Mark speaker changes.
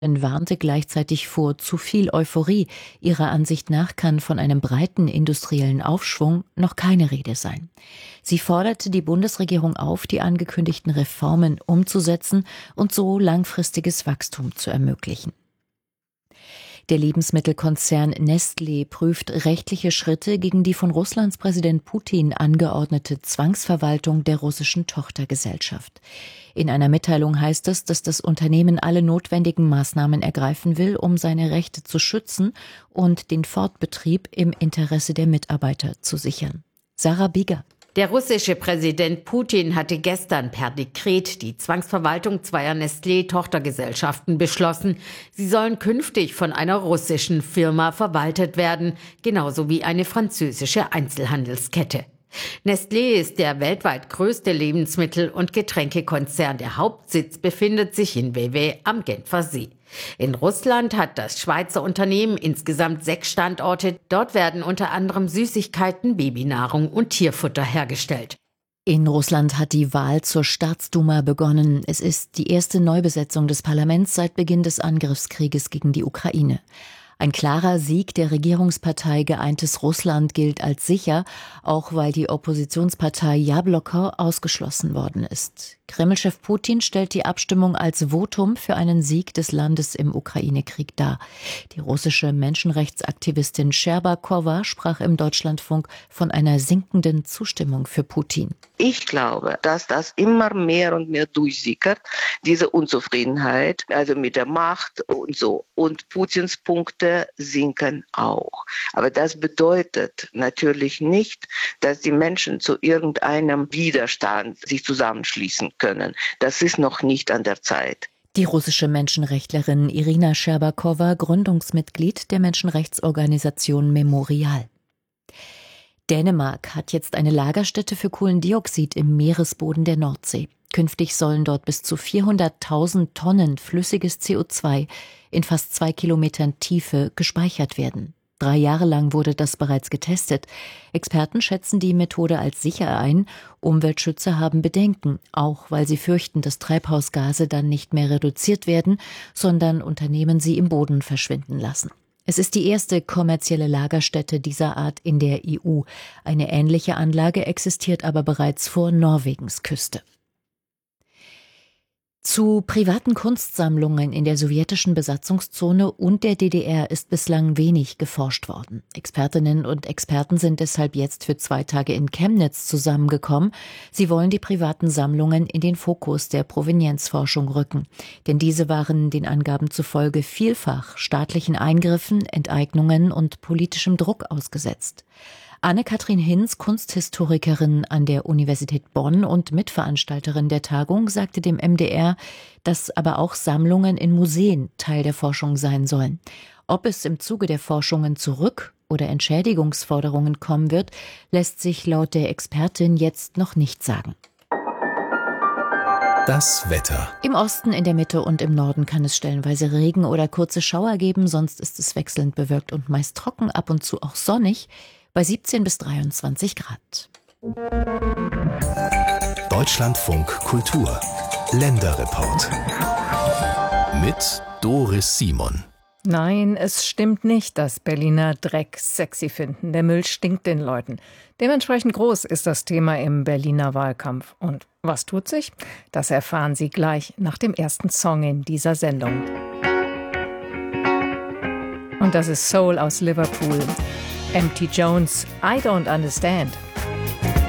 Speaker 1: warnte gleichzeitig vor zu viel Euphorie. Ihrer Ansicht nach kann von einem breiten industriellen Aufschwung noch keine Rede sein. Sie forderte die Bundesregierung auf, die angekündigten Reformen umzusetzen und so langfristiges Wachstum zu ermöglichen. Der Lebensmittelkonzern Nestlé prüft rechtliche Schritte gegen die von Russlands Präsident Putin angeordnete Zwangsverwaltung der russischen Tochtergesellschaft. In einer Mitteilung heißt es, dass das Unternehmen alle notwendigen Maßnahmen ergreifen will, um seine Rechte zu schützen und den Fortbetrieb im Interesse der Mitarbeiter zu sichern. Sarah Bieger.
Speaker 2: Der russische Präsident Putin hatte gestern per Dekret die Zwangsverwaltung zweier Nestlé-Tochtergesellschaften beschlossen. Sie sollen künftig von einer russischen Firma verwaltet werden, genauso wie eine französische Einzelhandelskette. Nestlé ist der weltweit größte Lebensmittel- und Getränkekonzern. Der Hauptsitz befindet sich in Vevey am Genfer See. In Russland hat das Schweizer Unternehmen insgesamt 6 Standorte. Dort werden unter anderem Süßigkeiten, Babynahrung und Tierfutter hergestellt.
Speaker 1: In Russland hat die Wahl zur Staatsduma begonnen. Es ist die erste Neubesetzung des Parlaments seit Beginn des Angriffskrieges gegen die Ukraine. Ein klarer Sieg der Regierungspartei Geeintes Russland gilt als sicher, auch weil die Oppositionspartei Jabloko ausgeschlossen worden ist. Kremlchef Putin stellt die Abstimmung als Votum für einen Sieg des Landes im Ukraine-Krieg dar. Die russische Menschenrechtsaktivistin Scherbakowa sprach im Deutschlandfunk von einer sinkenden Zustimmung für Putin.
Speaker 3: Ich glaube, dass das immer mehr und mehr durchsickert, diese Unzufriedenheit, also mit der Macht und so. Und Putins Punkte sinken auch. Aber das bedeutet natürlich nicht, dass die Menschen zu irgendeinem Widerstand sich zusammenschließen können. Das ist noch nicht an der Zeit.
Speaker 1: Die russische Menschenrechtlerin Irina Scherbakowa, Gründungsmitglied der Menschenrechtsorganisation Memorial. Dänemark hat jetzt eine Lagerstätte für Kohlendioxid im Meeresboden der Nordsee. Künftig sollen dort bis zu 400.000 Tonnen flüssiges CO2 in fast 2 Kilometern Tiefe gespeichert werden. 3 Jahre lang wurde das bereits getestet. Experten schätzen die Methode als sicher ein. Umweltschützer haben Bedenken, auch weil sie fürchten, dass Treibhausgase dann nicht mehr reduziert werden, sondern Unternehmen sie im Boden verschwinden lassen. Es ist die erste kommerzielle Lagerstätte dieser Art in der EU. Eine ähnliche Anlage existiert aber bereits vor Norwegens Küste. Zu privaten Kunstsammlungen in der sowjetischen Besatzungszone und der DDR ist bislang wenig geforscht worden. Expertinnen und Experten sind deshalb jetzt für 2 Tage in Chemnitz zusammengekommen. Sie wollen die privaten Sammlungen in den Fokus der Provenienzforschung rücken. Denn diese waren den Angaben zufolge vielfach staatlichen Eingriffen, Enteignungen und politischem Druck ausgesetzt. Anne-Kathrin Hinz, Kunsthistorikerin an der Universität Bonn und Mitveranstalterin der Tagung, sagte dem MDR, dass aber auch Sammlungen in Museen Teil der Forschung sein sollen. Ob es im Zuge der Forschungen zurück- oder Entschädigungsforderungen kommen wird, lässt sich laut der Expertin jetzt noch nicht sagen.
Speaker 4: Das Wetter.
Speaker 1: Im Osten, in der Mitte und im Norden kann es stellenweise Regen oder kurze Schauer geben, sonst ist es wechselnd bewölkt und meist trocken, ab und zu auch sonnig, bei 17 bis 23 Grad.
Speaker 4: Deutschlandfunk Kultur. Länderreport. Mit Doris Simon.
Speaker 5: Nein, es stimmt nicht, dass Berliner Dreck sexy finden. Der Müll stinkt den Leuten. Dementsprechend groß ist das Thema im Berliner Wahlkampf. Und was tut sich? Das erfahren Sie gleich nach dem ersten Song in dieser Sendung. Und das ist Soul aus Liverpool. M.T. Jones, I Don't Understand.